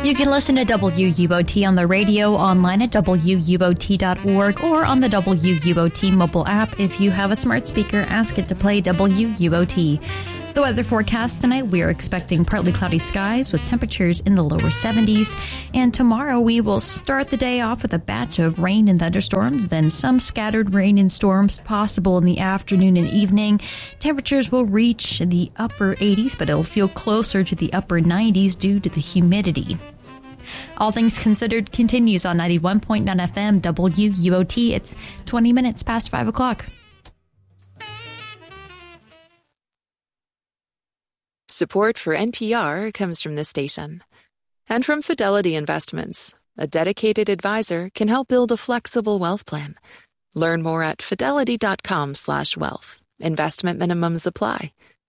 You can listen to WUOT on the radio, online at WUOT.org, or on the WUOT mobile app. If you have a smart speaker, ask it to play WUOT. The weather forecast tonight, we are expecting partly cloudy skies with temperatures in the lower 70s. And tomorrow we will start the day off with a batch of rain and thunderstorms, then some scattered rain and storms possible in the afternoon and evening. Temperatures will reach the upper 80s, but it'll feel closer to the upper 90s due to the humidity. All Things Considered continues on 91.9 FM WUOT. It's 20 minutes past 5 o'clock. Support for NPR comes from this station. And from Fidelity Investments. A dedicated advisor can help build a flexible wealth plan. Learn more at fidelity.com/wealth. Investment minimums apply.